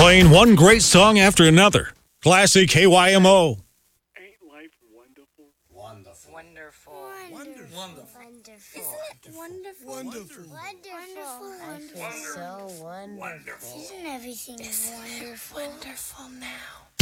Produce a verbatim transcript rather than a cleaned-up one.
Playing one great song after another. Classic K Y M O. Ain't life wonderful? Wonderful. Wonderful. Wonderful. Wonderful. Isn't it wonderful? Wonderful. Wonderful. I feel so wonderful. Isn't everything wonderful? Wonderful now.